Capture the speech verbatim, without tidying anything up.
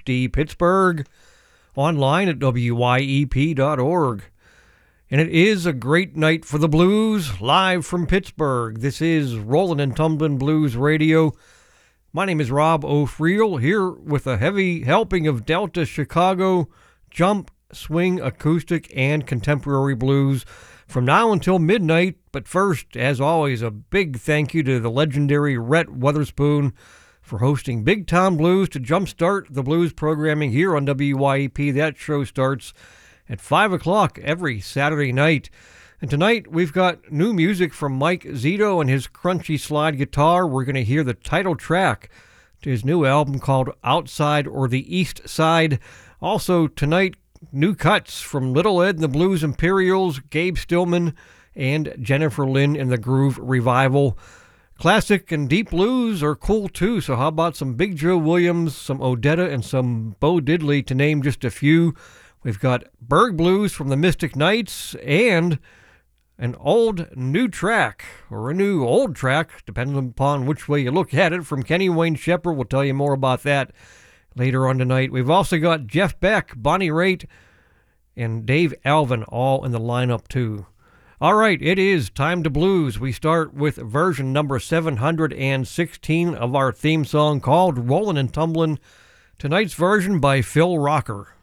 D Pittsburgh, online at W Y E P dot org. And it is a great night for the blues, live from Pittsburgh. This is Rollin' and Tumblin' Blues Radio. My name is Rob O'Friel, here with a heavy helping of Delta Chicago, jump, swing, acoustic, and contemporary blues from now until midnight. But first, as always, a big thank you to the legendary Rhett Weatherspoon for hosting Big Town Blues to jumpstart the blues programming here on W Y E P. That show starts at five o'clock every Saturday night. And tonight we've got new music from Mike Zito and his crunchy slide guitar. We're going to hear the title track to his new album called Outside or the East Side. Also tonight, new cuts from Little Ed and the Blues Imperials, Gabe Stillman, and Jennifer Lynn and the Groove Revival. Classic and deep blues are cool too, so how about some Big Joe Williams, some Odetta, and some Bo Diddley, to name just a few. We've got Berg Blues from the Mystic Knights and an old new track, or a new old track, depending upon which way you look at it, from Kenny Wayne Shepherd. We'll tell you more about that later on tonight. We've also got Jeff Beck, Bonnie Raitt, and Dave Alvin all in the lineup too. All right, it is time to blues. We start with version number seven hundred sixteen of our theme song called Rollin' and Tumblin'. Tonight's version by Phil Rocker.